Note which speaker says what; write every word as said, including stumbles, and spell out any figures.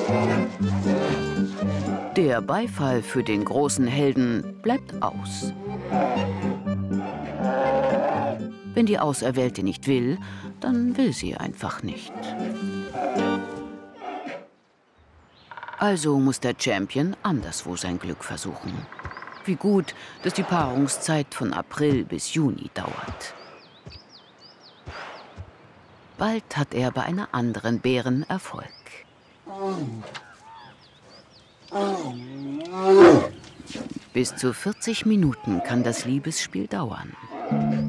Speaker 1: Der Beifall für den großen Helden bleibt aus. Wenn die Auserwählte nicht will, dann will sie einfach nicht. Also muss der Champion anderswo sein Glück versuchen. Wie gut, dass die Paarungszeit von April bis Juni dauert. Bald hat er bei einer anderen Bären Erfolg. Bis zu vierzig Minuten kann das Liebesspiel dauern.